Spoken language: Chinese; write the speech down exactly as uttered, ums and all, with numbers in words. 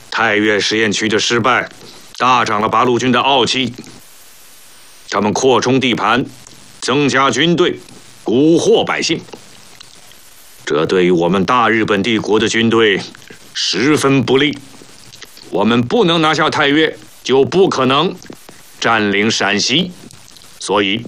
太岳实验区的失败，大涨了八路军的傲气。他们扩充地盘，增加军队，蛊惑百姓。这对于我们大日本帝国的军队十分不利。我们不能拿下太岳，就不可能占领陕西。所以，